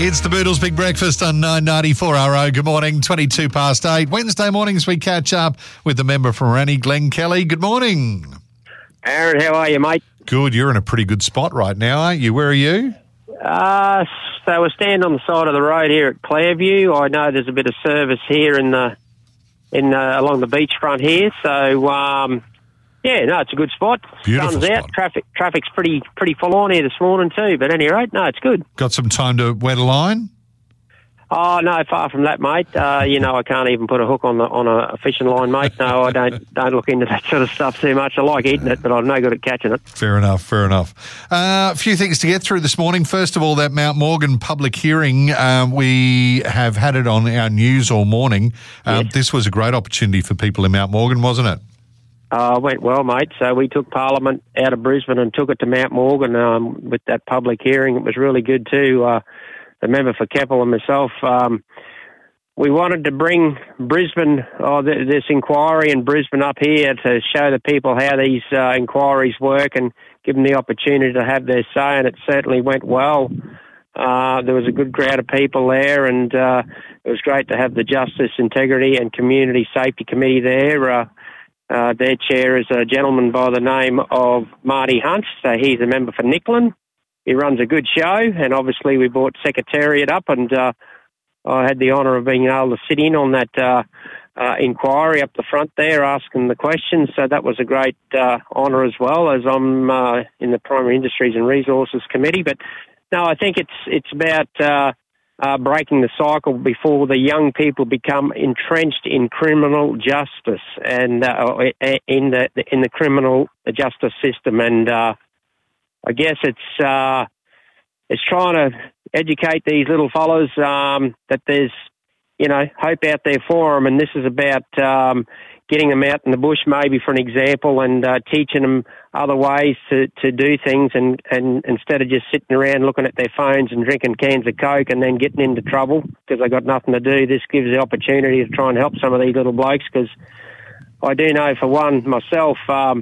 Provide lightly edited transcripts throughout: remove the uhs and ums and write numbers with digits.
It's the Boodles Big Breakfast on 994RO. Good morning, 22 past 8. Wednesday mornings we catch up with the member for Ranny, Glenn Kelly. Good morning. Aaron, how are you, mate? Good. You're in a pretty good spot right now, aren't you? Where are you? So we're standing on the side of the road here at Clairview. I know there's a bit of service here along the beachfront here. So, it's a good spot. Beautiful Sun's out. Traffic's pretty full on here this morning too. But at any rate, no, it's good. Got some time to wet a line? Oh no, far from that, mate. I can't even put a hook on a fishing line, mate. No, I don't look into that sort of stuff too much. I like eating it, but I'm no good at catching it. Fair enough. A few things to get through this morning. First of all, that Mount Morgan public hearing, we have had it on our news all morning. Yes. This was a great opportunity for people in Mount Morgan, wasn't it? Went well, mate. So we took Parliament out of Brisbane and took it to Mount Morgan with that public hearing. It was really good too. The member for Keppel and myself, we wanted to bring Brisbane, this inquiry in Brisbane up here to show the people how these inquiries work and give them the opportunity to have their say, and it certainly went well. There was a good crowd of people there, and it was great to have the Justice, Integrity and Community Safety Committee there. Their chair is a gentleman by the name of Marty Hunt, so he's a member for Nicklin. He runs a good show, and obviously we brought Secretariat up, and I had the honour of being able to sit in on that inquiry up the front there, asking the questions. So that was a great honour as well, as I'm in the Primary Industries and Resources Committee. But no, I think it's about breaking the cycle before the young people become entrenched in criminal justice and in the criminal justice system. And I guess it's trying to educate these little fellas that there's, hope out there for them. And this is about getting them out in the bush, maybe for an example, and teaching them other ways to do things, and instead of just sitting around looking at their phones and drinking cans of Coke and then getting into trouble because they got nothing to do. This gives the opportunity to try and help some of these little blokes, because I do know for one myself,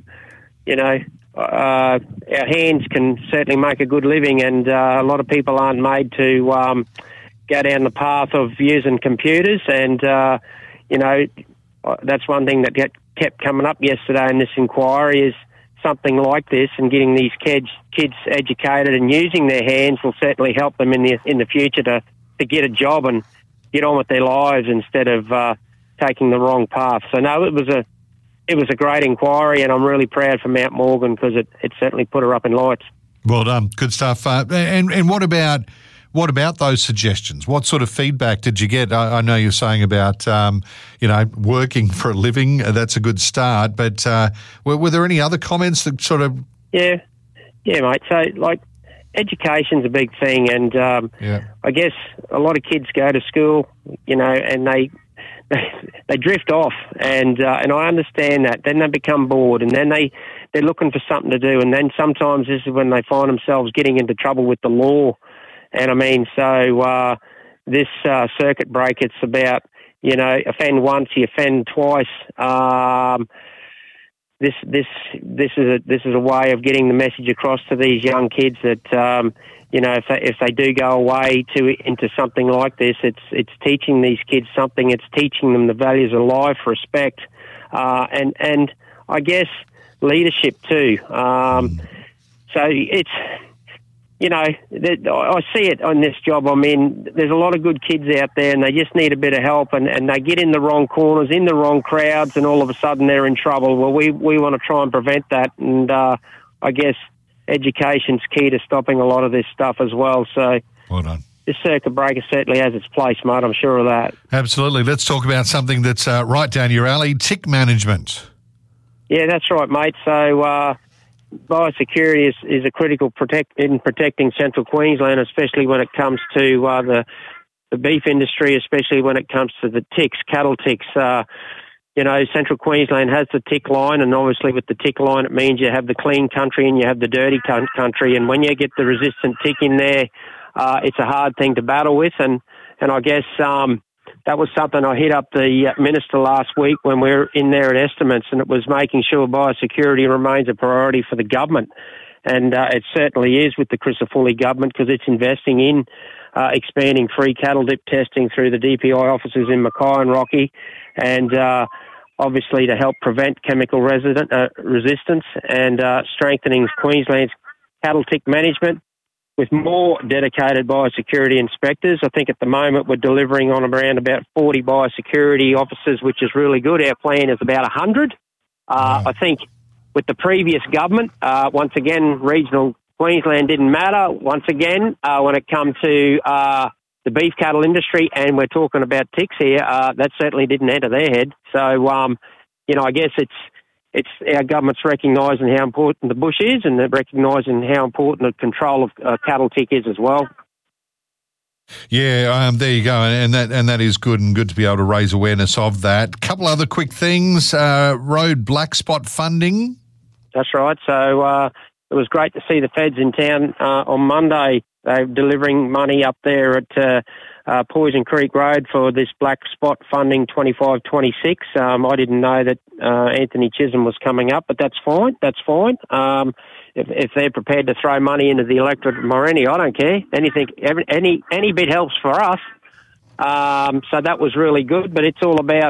our hands can certainly make a good living, and a lot of people aren't made to go down the path of using computers. And, that's one thing that kept coming up yesterday in this inquiry, is something like this, and getting these kids educated and using their hands will certainly help them in the future to get a job and get on with their lives instead of taking the wrong path. So, no, it was a great inquiry, and I'm really proud for Mount Morgan, because it certainly put her up in lights. Well done. Good stuff. And what about those suggestions? What sort of feedback did you get? I know you're saying about, working for a living. That's a good start. But were there any other comments that sort of... Yeah, mate. So, education's a big thing. And I guess a lot of kids go to school, and they drift off, and I understand that. Then they become bored, and then they're looking for something to do, and then sometimes this is when they find themselves getting into trouble with the law. And I mean, so this circuit break, it's about, offend once, you offend twice. This is a way of getting the message across to these young kids that if they do go away into something like this, it's teaching these kids something. It's teaching them the values of life, respect, and I guess leadership too. So it's, I see it on this job. I mean, there's a lot of good kids out there, and they just need a bit of help, and they get in the wrong corners, in the wrong crowds, and all of a sudden they're in trouble. Well, we want to try and prevent that, and I guess education's key to stopping a lot of this stuff as well. So, well done. This circuit breaker certainly has its place, mate. I'm sure of that. Absolutely. Let's talk about something that's right down your alley: tick management. Yeah, that's right, mate. So, biosecurity is a critical in protecting Central Queensland, especially when it comes to the beef industry, especially when it comes to the ticks, cattle ticks. Central Queensland has the tick line, and obviously with the tick line, it means you have the clean country and you have the dirty country. And when you get the resistant tick in there, it's a hard thing to battle with. And I guess that was something I hit up the Minister last week when we were in there at estimates, and it was making sure biosecurity remains a priority for the government. And it certainly is with the Crisafulli government, because it's investing in expanding free cattle dip testing through the DPI offices in Mackay and Rocky, and obviously to help prevent chemical resistance, and strengthening Queensland's cattle tick management with more dedicated biosecurity inspectors. I think at the moment we're delivering on around about 40 biosecurity officers, which is really good. Our plan is about 100. I think with the previous government, once again, regional Queensland didn't matter. Once again, when it comes to the beef cattle industry, and we're talking about ticks here, that certainly didn't enter their head. So, I guess it's our government's recognising how important the bush is, and they're recognising how important the control of cattle tick is as well. Yeah, there you go, and that is good, and good to be able to raise awareness of that. Couple other quick things: road black spot funding. That's right. So it was great to see the feds in town on Monday. They're delivering money up there at Poison Creek Road for this black spot funding 25-26. I didn't know that Anthony Chisholm was coming up, but that's fine. If they're prepared to throw money into the electorate of Morenni, I don't care. Anything, any bit helps for us. So that was really good. But it's all about.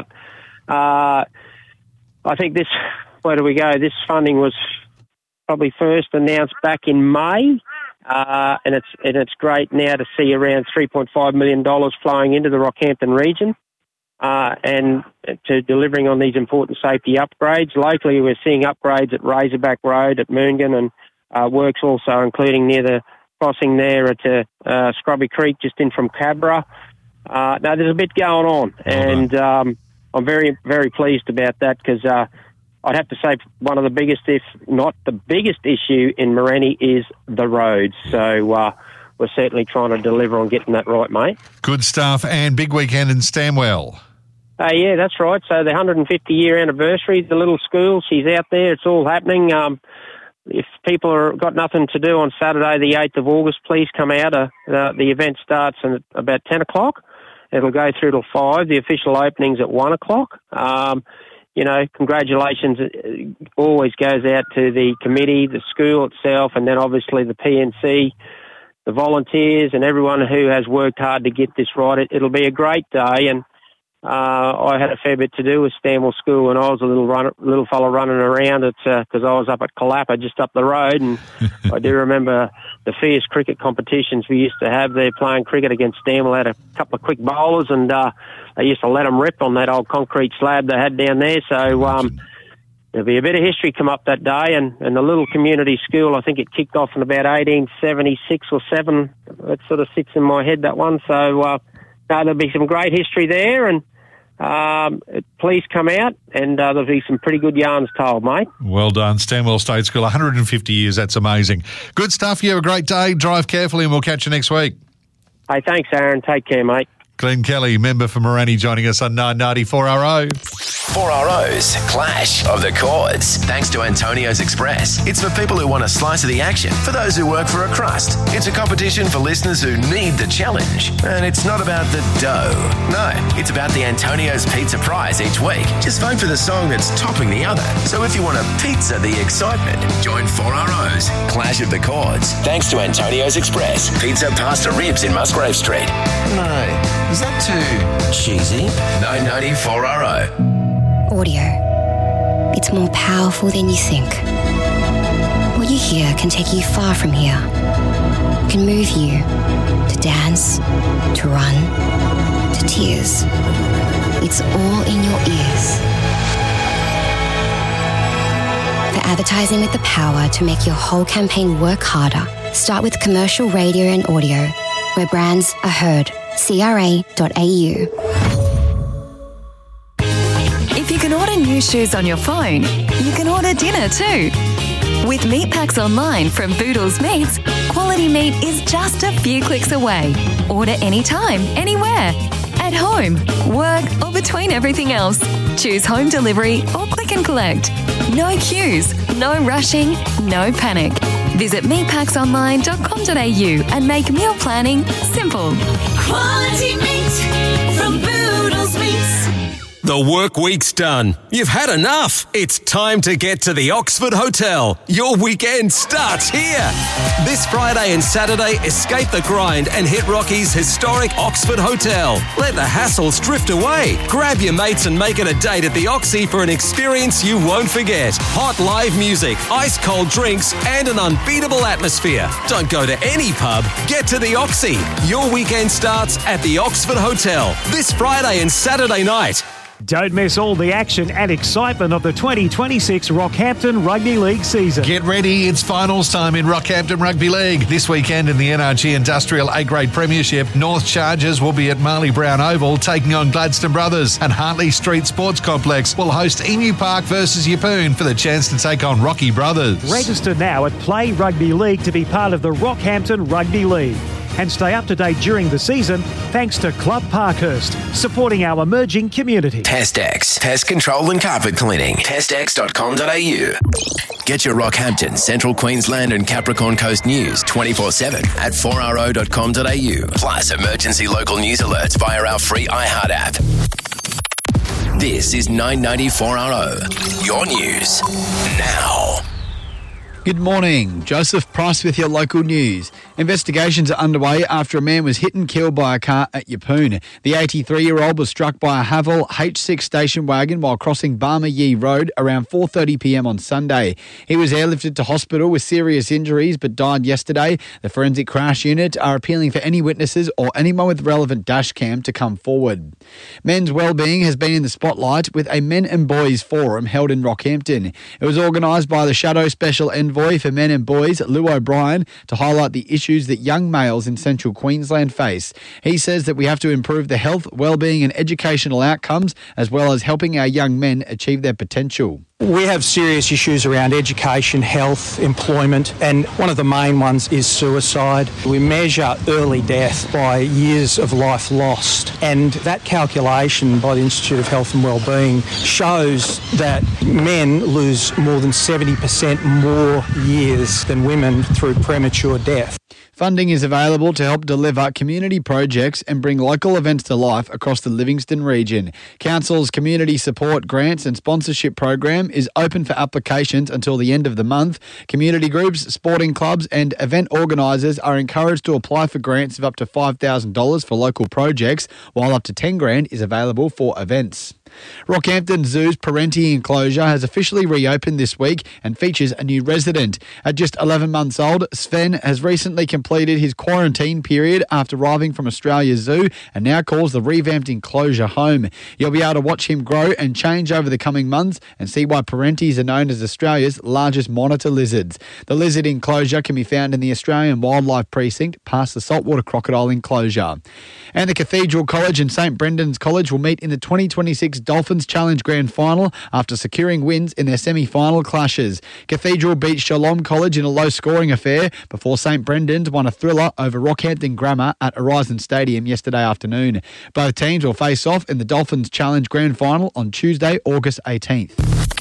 I think this. Where do we go? This funding was probably first announced back in May. And it's great now to see around $3.5 million flowing into the Rockhampton region, and to delivering on these important safety upgrades. Locally, we're seeing upgrades at Razorback Road at Moongan, and works also including near the crossing there at Scrubby Creek, just in from Cabra. Now there's a bit going on, and I'm very, very pleased about that, because I'd have to say one of the biggest, if not the biggest issue in Morenni is the roads. So we're certainly trying to deliver on getting that right, mate. Good stuff. And big weekend in Stanwell. Yeah, that's right. So the 150-year anniversary, the little school, she's out there. It's all happening. If people are got nothing to do on Saturday, the 8th of August, please come out. The event starts at about 10 o'clock. It'll go through till 5. The official opening's at 1 o'clock. Congratulations always goes out to the committee, the school itself, and then obviously the PNC, the volunteers, and everyone who has worked hard to get this right. It'll be a great day, and I had a fair bit to do with Stanwell School when I was a little fella running around. It's because I was up at Kalapa, just up the road, and I do remember the fierce cricket competitions we used to have there playing cricket against Stanwell. Had a couple of quick bowlers, and they used to let them rip on that old concrete slab they had down there. So there'll be a bit of history come up that day, and the little community school, I think it kicked off in about 1876 or 7. That sort of sits in my head, that one. So there'll be some great history there, and please come out, and there'll be some pretty good yarns told, mate. Well done. Stanwell State School, 150 years. That's amazing. Good stuff. You have a great day. Drive carefully, and we'll catch you next week. Hey, thanks, Aaron. Take care, mate. Glenn Kelly, member for Morenni, joining us on 990 4RO. 4RO's Clash of the Chords. Thanks to Antonio's Express. It's for people who want a slice of the action, for those who work for a crust. It's a competition for listeners who need the challenge. And it's not about the dough. No, it's about the Antonio's Pizza Prize each week. Just vote for the song that's topping the other. So if you want a pizza the excitement, join 4RO's Clash of the Chords. Thanks to Antonio's Express. Pizza, pasta, ribs in Musgrave Street. No, is that too cheesy? 990 4RO. Audio. It's more powerful than you think. What you hear can take you far from here. It can move you to dance, to run, to tears. It's all in your ears. For advertising with the power to make your whole campaign work harder, start with commercial radio and audio, where brands are heard. CRA.au. If you can order new shoes on your phone, you can order dinner too. With Meat Packs Online from Boodles Meats, quality meat is just a few clicks away. Order anytime, anywhere. At home, work, or between everything else. Choose home delivery or click and collect. No queues, no rushing, no panic. Visit meatpacksonline.com.au and make meal planning simple. Quality meat from Boodles Meats. The work week's done. You've had enough. It's time to get to the Oxford Hotel. Your weekend starts here. This Friday and Saturday, escape the grind and hit Rocky's historic Oxford Hotel. Let the hassles drift away. Grab your mates and make it a date at the Oxy for an experience you won't forget. Hot live music, ice-cold drinks, and an unbeatable atmosphere. Don't go to any pub. Get to the Oxy. Your weekend starts at the Oxford Hotel this Friday and Saturday night. Don't miss all the action and excitement of the 2026 Rockhampton Rugby League season. Get ready, it's finals time in Rockhampton Rugby League. This weekend in the NRG Industrial A-Grade Premiership, North Chargers will be at Marley Brown Oval taking on Gladstone Brothers, and Hartley Street Sports Complex will host Emu Park versus Yeppoon for the chance to take on Rocky Brothers. Register now at Play Rugby League to be part of the Rockhampton Rugby League. And stay up to date during the season thanks to Club Parkhurst, supporting our emerging community. TestX, pest control and carpet cleaning. testx.com.au. Get your Rockhampton, Central Queensland and Capricorn Coast news 24/7 at 4RO.com.au. Plus emergency local news alerts via our free iHeart app. This is 990 4RO. Your news now. Good morning. Joseph Price with your local news. Investigations are underway after a man was hit and killed by a car at Yeppoon. The 83-year-old was struck by a Haval H6 station wagon while crossing Barmer Yee Road around 4:30pm on Sunday. He was airlifted to hospital with serious injuries but died yesterday. The Forensic Crash Unit are appealing for any witnesses or anyone with relevant dash cam to come forward. Men's wellbeing has been in the spotlight with a Men and Boys Forum held in Rockhampton. It was organised by the Shadow Special Envoy for Men and Boys, Lou O'Brien, to highlight the issues that young males in Central Queensland face. He says that we have to improve the health, wellbeing and educational outcomes, as well as helping our young men achieve their potential. We have serious issues around education, health, employment, and one of the main ones is suicide. We measure early death by years of life lost, and that calculation by the Institute of Health and Wellbeing shows that men lose more than 70% more years than women through premature death. Funding is available to help deliver community projects and bring local events to life across the Livingston region. Council's Community Support Grants and Sponsorship Program is open for applications until the end of the month. Community groups, sporting clubs and event organisers are encouraged to apply for grants of up to $5,000 for local projects, while up to $10,000 is available for events. Rockhampton Zoo's Parenti enclosure has officially reopened this week and features a new resident. At just 11 months old, Sven has recently completed his quarantine period after arriving from Australia's zoo and now calls the revamped enclosure home. You'll be able to watch him grow and change over the coming months and see why Parentis are known as Australia's largest monitor lizards. The lizard enclosure can be found in the Australian Wildlife Precinct past the saltwater crocodile enclosure. And the Cathedral College and St Brendan's College will meet in the 2026 Dolphins Challenge Grand Final after securing wins in their semi-final clashes. Cathedral beat Shalom College in a low-scoring affair before St Brendan's won a thriller over Rockhampton Grammar at Horizon Stadium yesterday afternoon. Both teams will face off in the Dolphins Challenge Grand Final on Tuesday, August 18th.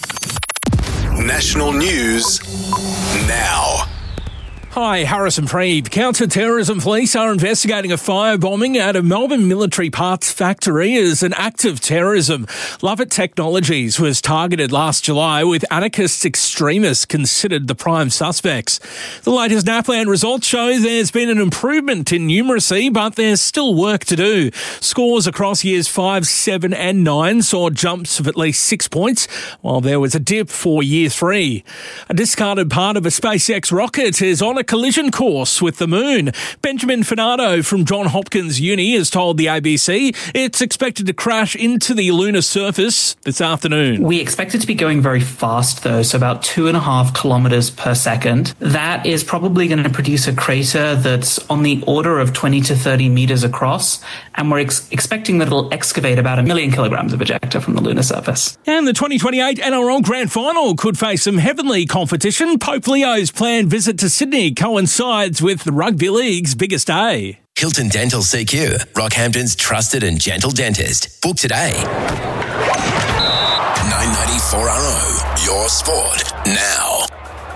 National news now. Hi, Harrison Preeb. Counter-terrorism police are investigating a firebombing at a Melbourne military parts factory as an act of terrorism. Lovett Technologies was targeted last July with anarchist extremists considered the prime suspects. The latest NAPLAN results show there's been an improvement in numeracy, but there's still work to do. Scores across years 5, 7 and 9 saw jumps of at least 6 points, while there was a dip for year 3. A discarded part of a SpaceX rocket is on a collision course with the moon. Benjamin Finardo from Johns Hopkins Uni has told the ABC it's expected to crash into the lunar surface this afternoon. We expect it to be going very fast though, so about 2.5 kilometres per second. That is probably going to produce a crater that's on the order of 20 to 30 metres across, and we're expecting that it'll excavate about 1 million kilograms of ejecta from the lunar surface. And the 2028 NRL Grand Final could face some heavenly competition. Pope Leo's planned visit to Sydney coincides with the Rugby League's biggest day. Hilton Dental CQ, Rockhampton's trusted and gentle dentist. Book today. 994RO, your sport now.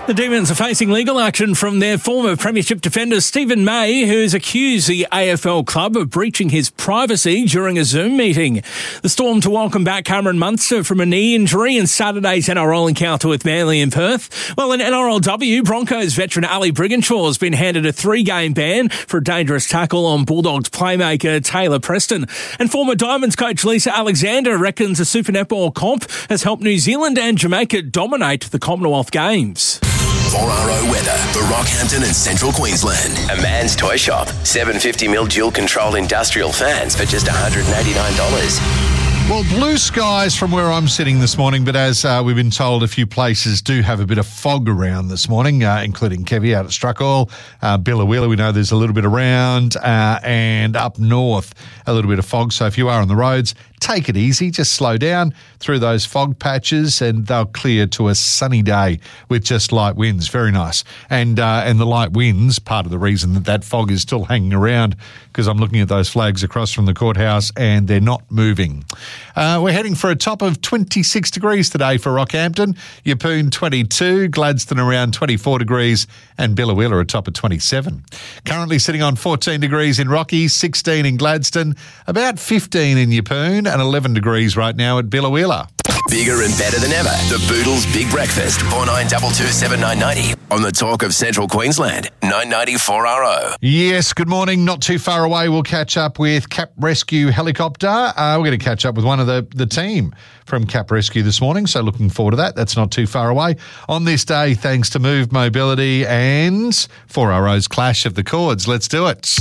The Demons are facing legal action from their former premiership defender Stephen May, who's accused the AFL club of breaching his privacy during a Zoom meeting. The Storm to welcome back Cameron Munster from a knee injury in Saturday's NRL encounter with Manly in Perth. Well, in NRLW, Broncos veteran Ali Brigginshaw has been handed a 3-game ban for a dangerous tackle on Bulldogs playmaker Taylor Preston. And former Diamonds coach Lisa Alexander reckons the Super Netball comp has helped New Zealand and Jamaica dominate the Commonwealth Games. 4RO weather for Rockhampton and Central Queensland. A man's toy shop. 750mm dual-control industrial fans for just $189. Well, blue skies from where I'm sitting this morning, but as we've been told, a few places do have a bit of fog around this morning, including Kevy out at Struckoil, Billawheeler, we know there's a little bit around, and up north, a little bit of fog. So if you are on the roads, take it easy, just slow down through those fog patches and they'll clear to a sunny day with just light winds. Very nice. And the light winds, part of the reason that fog is still hanging around, because I'm looking at those flags across from the courthouse and they're not moving. We're heading for a top of 26 degrees today for Rockhampton, Yeppoon 22, Gladstone around 24 degrees and Billawheeler a top of 27. Currently sitting on 14 degrees in Rocky, 16 in Gladstone, about 15 in Yeppoon and 11 degrees right now at Billawheeler. Bigger and better than ever. The Boodles Big Breakfast. 4922 7990. On the talk of Central Queensland. 990 4RO. Yes, good morning. Not too far away. We'll catch up with Cap Rescue Helicopter. We're going to catch up with one of the team from Cap Rescue this morning. So looking forward to that. That's not too far away. On this day, thanks to Move Mobility and 4RO's Clash of the Chords. Let's do it.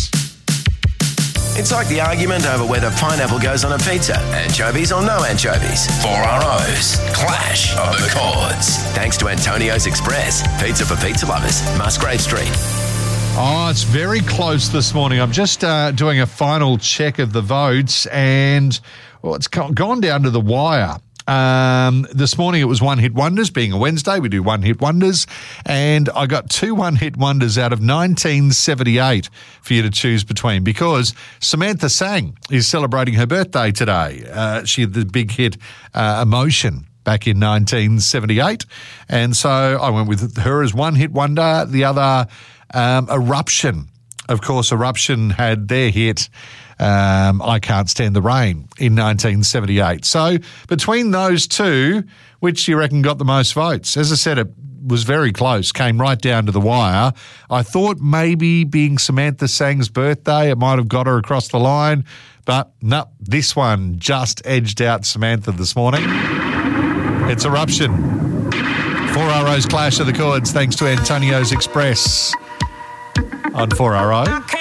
It's like the argument over whether pineapple goes on a pizza. Anchovies or no anchovies. 4RO's Clash of the Chords. Thanks to Antonio's Express. Pizza for pizza lovers. Musgrave Street. Oh, it's very close this morning. I'm just doing a final check of the votes and it's gone down to the wire. This morning it was one-hit wonders, being a Wednesday. We do one-hit wonders. And I got 2 one-hit wonders out of 1978 for you to choose between, because Samantha Sang is celebrating her birthday today. She had the big hit Emotion back in 1978. And so I went with her as one-hit wonder. The other, Eruption. Of course, Eruption had their hit I Can't Stand the Rain in 1978. So between those two, which do you reckon got the most votes? As I said, it was very close, came right down to the wire. I thought maybe being Samantha Sang's birthday, it might have got her across the line, but no, this one just edged out Samantha this morning. It's Eruption. 4RO's Clash of the Chords, thanks to Antonio's Express on 4RO.